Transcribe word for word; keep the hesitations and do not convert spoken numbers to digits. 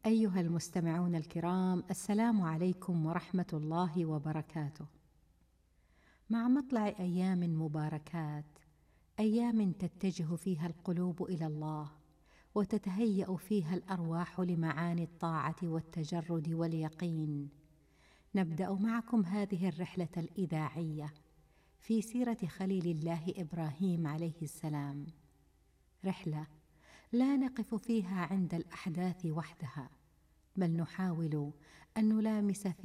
أيها المستمعون الكرام، السلام عليكم ورحمة الله وبركاته. مع مطلع أيام مباركات، أيام تتجه فيها القلوب إلى الله، وتتهيأ فيها الأرواح لمعاني الطاعة والتجرد واليقين، نبدأ معكم هذه الرحلة الإذاعية في سيرة خليل الله إبراهيم عليه السلام، رحلة لا نقف فيها عند الأحداث وحدها، بل نحاول أن نلامس